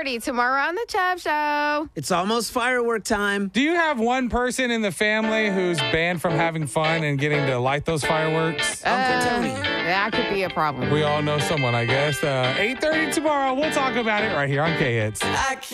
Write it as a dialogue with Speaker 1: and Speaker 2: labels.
Speaker 1: 8:30 tomorrow on the Chubb Show.
Speaker 2: It's almost firework time.
Speaker 3: Do you have one person in the family who's banned from having fun and getting to light those fireworks?
Speaker 2: Uncle Tony.
Speaker 1: That could be a problem.
Speaker 3: We all know someone, I guess. 8:30 tomorrow. We'll talk about it right here on K-Hits.